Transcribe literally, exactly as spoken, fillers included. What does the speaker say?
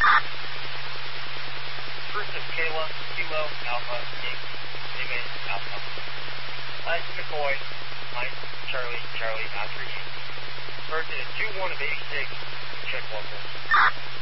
First of Kayla, Kilo, Alpha, Inc, Nigga, Alpha. Last McCoy, Mike, Charlie, Charlie, after you. Person is two one of eighty-six, check local.